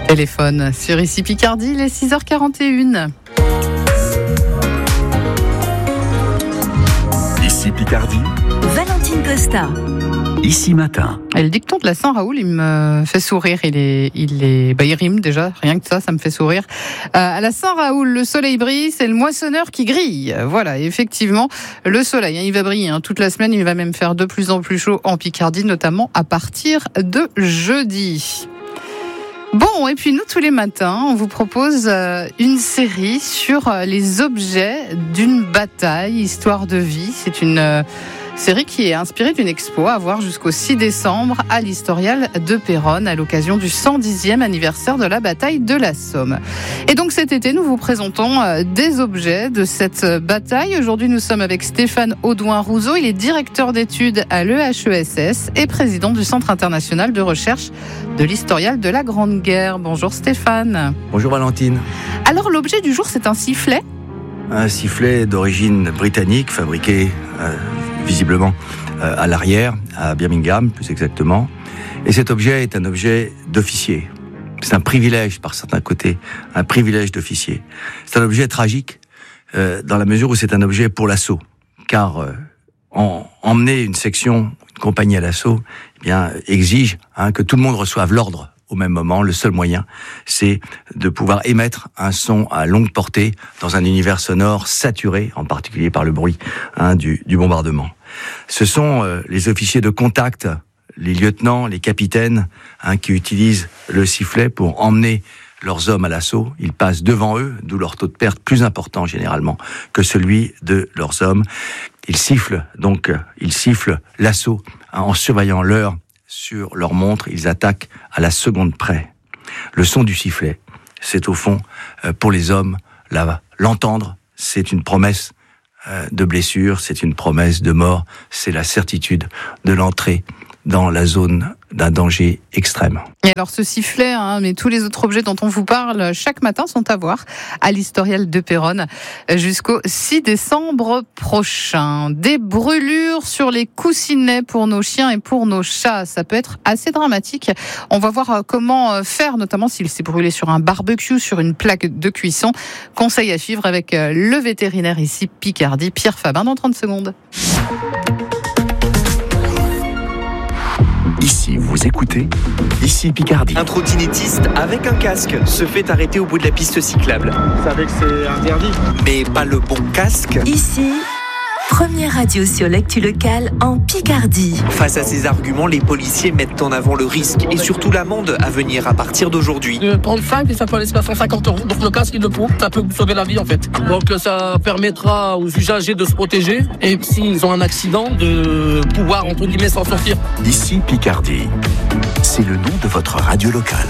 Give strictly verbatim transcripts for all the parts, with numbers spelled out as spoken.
Téléphone sur Ici Picardie, il est six heures quarante et une. Ici Picardie, Valentine Costa. Ici Matin. Et le dicton de la Saint-Raoul, il me fait sourire. Il est, il est, bah, il rime déjà. Rien que ça, ça me fait sourire. Euh, à la Saint-Raoul, le soleil brille, c'est le moissonneur qui grille. Voilà, effectivement, le soleil, hein, il va briller hein, toute la semaine. Il va même faire de plus en plus chaud en Picardie, notamment à partir de jeudi. Bon, et puis nous, tous les matins, on vous propose euh, une série sur euh, les objets d'une bataille, histoire de vie. C'est une euh, série qui est inspirée d'une expo à voir jusqu'au six décembre à l'Historial de Péronne à l'occasion du cent dixième anniversaire de la bataille de la Somme. Et donc cet été, nous vous présentons euh, des objets de cette bataille. Aujourd'hui, nous sommes avec Stéphane Audouin-Rouzot. Il est directeur d'études à l'E H E S S et président du Centre international de recherche de l'Historial de la Grande Guerre. Bonjour Stéphane. Bonjour Valentine. Alors l'objet du jour, c'est un sifflet. Un sifflet d'origine britannique, fabriqué euh, visiblement euh, à l'arrière, à Birmingham plus exactement. Et cet objet est un objet d'officier. C'est un privilège par certains côtés, un privilège d'officier. C'est un objet tragique euh, dans la mesure où c'est un objet pour l'assaut. Car euh, en, emmener une section, une compagnie à l'assaut, eh bien, exige hein, que tout le monde reçoive l'ordre au même moment. Le seul moyen, c'est de pouvoir émettre un son à longue portée dans un univers sonore saturé, en particulier par le bruit hein, du, du bombardement. Ce sont euh, les officiers de contact, les lieutenants, les capitaines, hein, qui utilisent le sifflet pour emmener leurs hommes à l'assaut. Ils passent devant eux, d'où leur taux de perte plus important généralement que celui de leurs hommes. Ils sifflent donc, ils sifflent l'assaut hein, en surveillant l'heure sur leur montre. Ils attaquent à la seconde près. Le son du sifflet, c'est au fond euh, pour les hommes, là, l'entendre, c'est une promesse euh, de blessure, c'est une promesse de mort, c'est la certitude de l'entrée dans la zone d'un danger extrême. Et alors ce sifflet, hein, mais tous les autres objets dont on vous parle chaque matin sont à voir à l'Historial de Péronne jusqu'au six décembre prochain. Des brûlures sur les coussinets pour nos chiens et pour nos chats, ça peut être assez dramatique. On va voir comment faire, notamment s'il s'est brûlé sur un barbecue, sur une plaque de cuisson. Conseil à suivre avec le vétérinaire ici Picardie, Pierre Fabin, dans trente secondes. Ici, vous écoutez Ici Picardie. Un trottinettiste avec un casque se fait arrêter au bout de la piste cyclable. Vous savez que c'est interdit. Mais pas le bon casque. Ici, première radio sur l'actu locale en Picardie. Face à ces arguments, les policiers mettent en avant le risque et surtout l'amende à venir à partir d'aujourd'hui. De trente-cinq et ça peut aller jusqu'à cent cinquante euros. Donc le casque, il le faut. Ça peut vous sauver la vie en fait. Donc ça permettra aux usagers de se protéger et s'ils ont un accident, de pouvoir entre guillemets s'en sortir. Ici Picardie, c'est le nom de votre radio locale.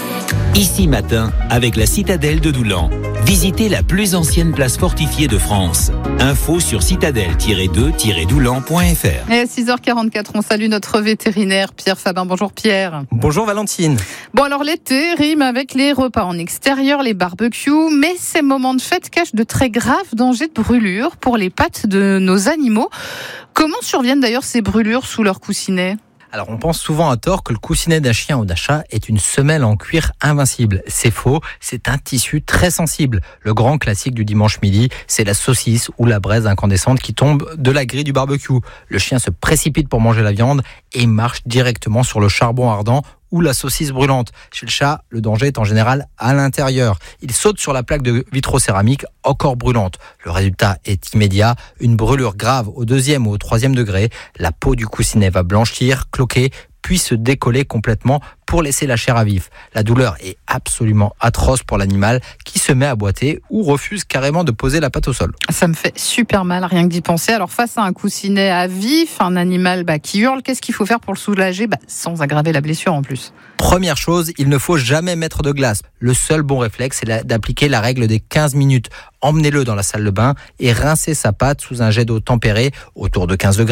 Ici Matin, avec la citadelle de Doulan. Visitez la plus ancienne place fortifiée de France. Info sur citadelle tiret deux tiret doulan point f r. Et à six heures quarante-quatre, on salue notre vétérinaire Pierre Fabin. Bonjour Pierre. Bonjour Valentine. Bon alors l'été rime avec les repas en extérieur, les barbecues, mais ces moments de fête cachent de très graves dangers de brûlure pour les pattes de nos animaux. Comment surviennent d'ailleurs ces brûlures sous leur coussinet ? Alors on pense souvent à tort que le coussinet d'un chien ou d'un chat est une semelle en cuir invincible. C'est faux, c'est un tissu très sensible. Le grand classique du dimanche midi, c'est la saucisse ou la braise incandescente qui tombe de la grille du barbecue. Le chien se précipite pour manger la viande et marche directement sur le charbon ardent ou la saucisse brûlante. Chez le chat, le danger est en général à l'intérieur. Il saute sur la plaque de vitrocéramique encore brûlante. Le résultat est immédiat, une brûlure grave au deuxième ou au troisième degré. La peau du coussinet va blanchir, cloquer, puis se décoller complètement pour laisser la chair à vif. La douleur est absolument atroce pour l'animal qui se met à boiter ou refuse carrément de poser la patte au sol. Ça me fait super mal rien que d'y penser. Alors face à un coussinet à vif, un animal bah, qui hurle, qu'est-ce qu'il faut faire pour le soulager bah, sans aggraver la blessure en plus ? Première chose, il ne faut jamais mettre de glace. Le seul bon réflexe, c'est d'appliquer la règle des quinze minutes. Emmenez-le dans la salle de bain et rincez sa patte sous un jet d'eau tempérée autour de quinze degrés.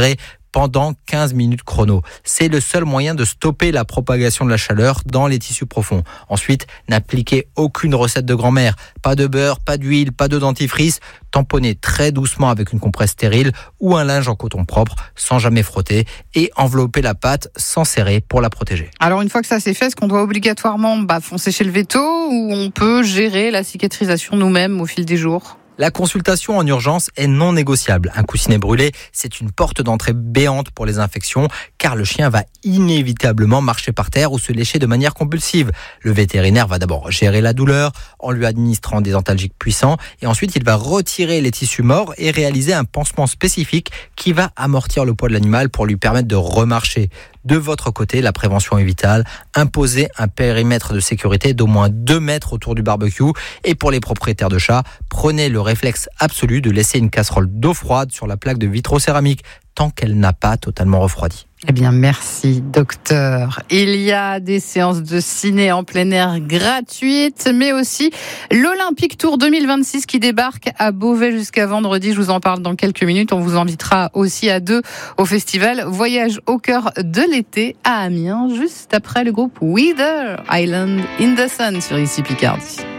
pendant quinze minutes chrono. C'est le seul moyen de stopper la propagation de la chaleur dans les tissus profonds. Ensuite, n'appliquez aucune recette de grand-mère. Pas de beurre, pas d'huile, pas de dentifrice. Tamponnez très doucement avec une compresse stérile ou un linge en coton propre sans jamais frotter et enveloppez la pâte sans serrer pour la protéger. Alors une fois que ça c'est fait, est-ce qu'on doit obligatoirement bah, foncer chez le véto ou on peut gérer la cicatrisation nous-mêmes au fil des jours ? La consultation en urgence est non négociable. Un coussinet brûlé, c'est une porte d'entrée béante pour les infections, car le chien va inévitablement marcher par terre ou se lécher de manière compulsive. Le vétérinaire va d'abord gérer la douleur en lui administrant des antalgiques puissants et ensuite il va retirer les tissus morts et réaliser un pansement spécifique qui va amortir le poids de l'animal pour lui permettre de remarcher. De votre côté, la prévention est vitale. Imposez un périmètre de sécurité d'au moins deux mètres autour du barbecue. Et pour les propriétaires de chats, prenez le réflexe absolu de laisser une casserole d'eau froide sur la plaque de vitrocéramique tant qu'elle n'a pas totalement refroidi. Eh bien, merci, docteur. Il y a des séances de ciné en plein air gratuites, mais aussi l'Olympique Tour deux mille vingt-six qui débarque à Beauvais jusqu'à vendredi. Je vous en parle dans quelques minutes. On vous invitera aussi à deux au festival Voyage au cœur de l'été à Amiens, juste après le groupe Weather Island in the Sun sur ici Picardie.